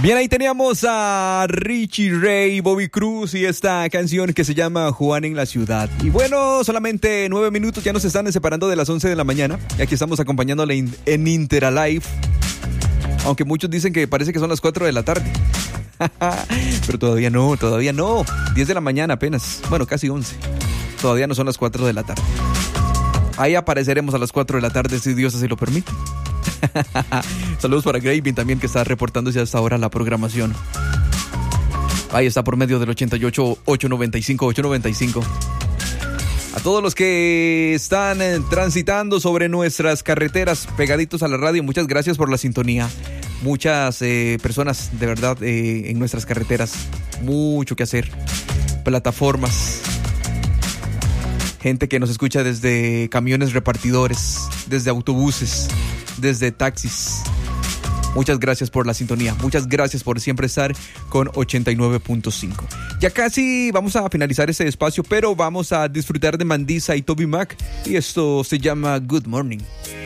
Bien, ahí teníamos a Richie Ray, Bobby Cruz y esta canción que se llama Juan en la Ciudad. Y bueno, solamente 9 minutos ya nos están separando de las 11 de la mañana. Y aquí estamos acompañándole en Interalive. Aunque muchos dicen que parece que son las 4 de la tarde. Pero todavía no. 10 de la mañana apenas. Bueno, casi 11. Todavía no son las 4 de la tarde. Ahí apareceremos a las 4 de la tarde si Dios así lo permite. Saludos para Gravin también, que está reportándose hasta ahora la programación. Ahí está por medio del 88-895-895. A todos los que están transitando sobre nuestras carreteras pegaditos a la radio, muchas gracias por la sintonía. Muchas personas de verdad en nuestras carreteras, mucho que hacer. Plataformas, gente que nos escucha desde camiones repartidores, desde autobuses, desde taxis. Muchas gracias por la sintonía. Muchas gracias por siempre estar con 89.5. Ya casi vamos a finalizar este espacio, pero vamos a disfrutar de Mandisa y Toby Mac. Y esto se llama Good Morning.